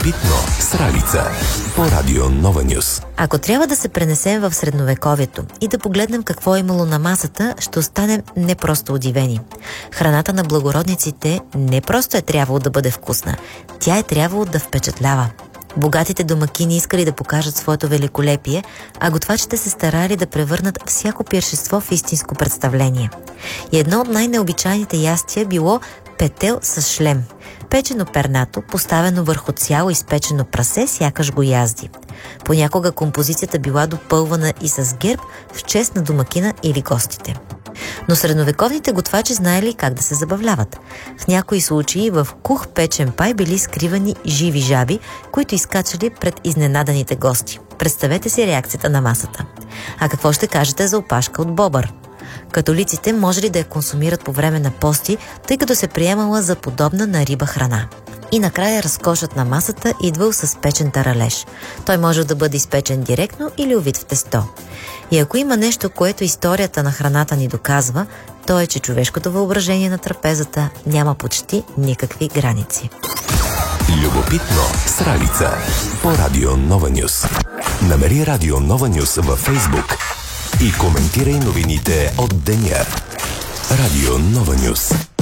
Любопитно с Ралица по Радио Нова Нюс. Ако трябва да се пренесем в средновековието и да погледнем какво е имало на масата, ще останем не просто удивени. Храната на благородниците не просто е трябвало да бъде вкусна, тя е трябвало да впечатлява. Богатите домакини искали да покажат своето великолепие, а готвачите се старали да превърнат всяко пиршество в истинско представление. И едно от най-необичайните ястия било петел с шлем. Печено пернато, поставено върху цяло изпечено прасе, сякаш го язди. Понякога композицията била допълвана и с герб в чест на домакина или гостите. Но средновековните готвачи знаели как да се забавляват. В някои случаи в кух печен пай били скривани живи жаби, които изкачали пред изненаданите гости. Представете си реакцията на масата. А какво ще кажете за опашка от бобър? Католиците можели да я консумират по време на пости, тъй като се приемала за подобна на риба храна. И накрая разкошът на масата идвал с печен таралеж. Той може да бъде изпечен директно или увит в тесто. И ако има нещо, което историята на храната ни доказва, то е, че човешкото въображение на трапезата няма почти никакви граници. Любопитно с Ралица по Радио Нова Нюс. Намери Радио Нова Нюс във Фейсбук и коментирай новините от деня. Радио Нова Нюс.